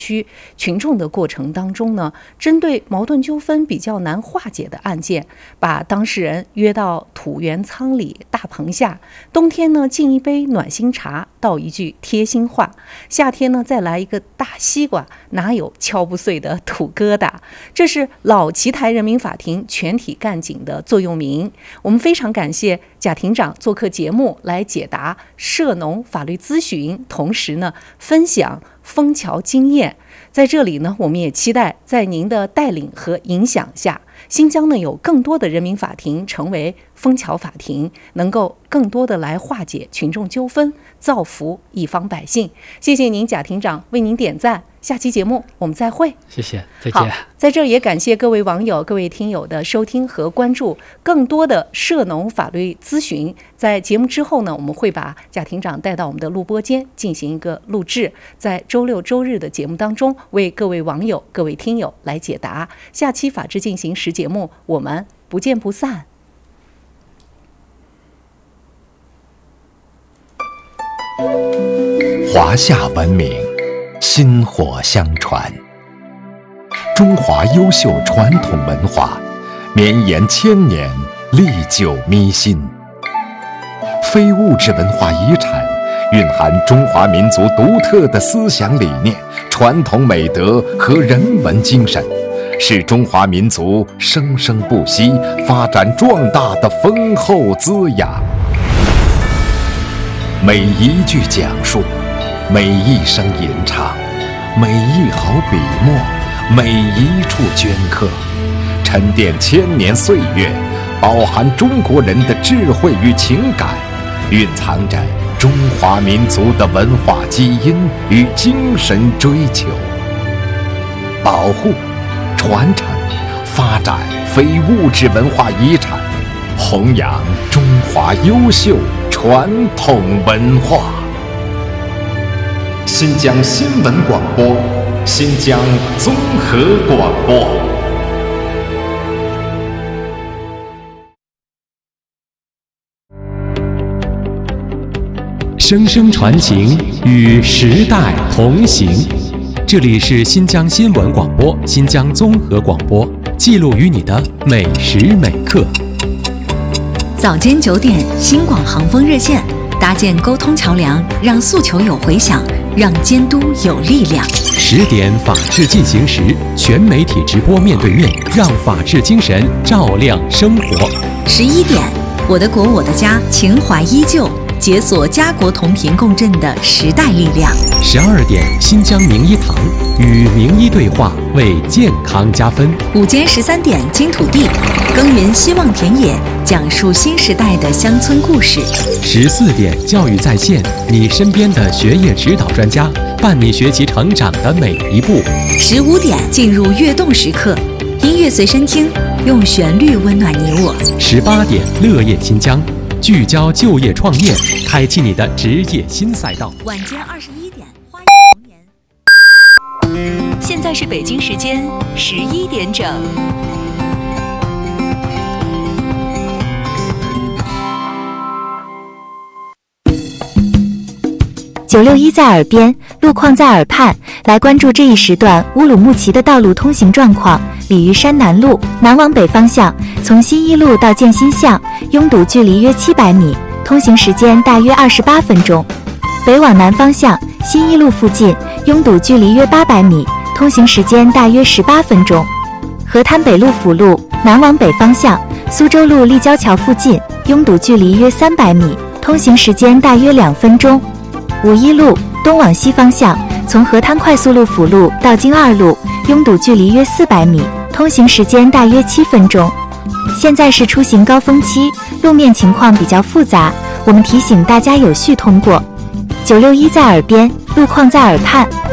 区群众的过程当中呢，针对矛盾纠纷比较难化解的案件，把当事人约到土原仓里大棚下，冬天呢敬一杯暖心茶，道一句贴心话，夏天呢再来一个大西瓜，哪有敲不碎的土疙瘩？这是老奇台人民法庭全体干警的座右铭。我们非常感谢贾庭长做客节目来解答涉农法律咨询，同时呢分享枫桥经验。在这里呢，我们也期待在您的带领和影响下，新疆呢有更多的人民法庭成为枫桥法庭，能够更多的来化解群众纠纷，造福一方百姓。谢谢您，贾庭长，为您点赞。下期节目我们再会。 谢谢，再见。 好，在这儿也感谢各位网友、各位听友的收听和关注。更多的涉农法律咨询，在节目之后呢，我们会把贾庭长带到我们的录播间进行一个录制，在周六周日的节目当中为各位网友、各位听友来解答。下期法治进行时节目，我们不见不散。 华夏文明薪火相传，中华优秀传统文化绵延千年，历久弥新。非物质文化遗产蕴含中华民族独特的思想理念、传统美德和人文精神，是中华民族生生不息、发展壮大的丰厚滋养。每一句讲述，每一声吟唱，每一毫笔墨，每一处镌刻，沉淀千年岁月，饱含中国人的智慧与情感，蕴藏着中华民族的文化基因与精神追求。保护、传承、发展非物质文化遗产，弘扬中华优秀传统文化。新疆新闻广播，新疆综合广播。 声声传情，与时代同行。这里是新疆新闻广播、新疆综合广播，记录于你的每时每刻。 早间9点，新广航风热线，搭建沟通桥梁，让诉求有回响，让监督有力量。 10点，法治进行时，全媒体直播面对面，让法治精神照亮生活。 11点，我的国我的家，情怀依旧，解锁家国同频共振的时代力量。 12点，新疆名医堂，与名医对话，为健康加分。 午间13点，金土地，耕耘希望田野，讲述新时代的乡村故事。 14点，教育在线，你身边的学业指导专家，伴你学习成长的每一步。 15点，进入跃动时刻，音乐随身听，用旋律温暖你我。 18点，乐业新疆，聚焦就业创业，开启你的职业新赛道。 晚间21点，花样童年。现在是北京时间11点整。 961在耳边，路况在耳畔，来关注这一时段乌鲁木齐的道路通行状况。鲤鱼山南路南往北方向，从新一路到建新巷，拥堵距离约700米，通行时间大约28分钟。北往南方向，新一路附近，拥堵距离约800米，通行时间大约18分钟。河滩北路辅路南往北方向，苏州路立交桥附近，拥堵距离约300米，通行时间大约2分钟。五一路东往西方向，从河滩快速路辅路到京二路，拥堵距离约400米，通行时间大约7分钟。现在是出行高峰期，路面情况比较复杂，我们提醒大家有序通过。961在耳边，路况在耳畔。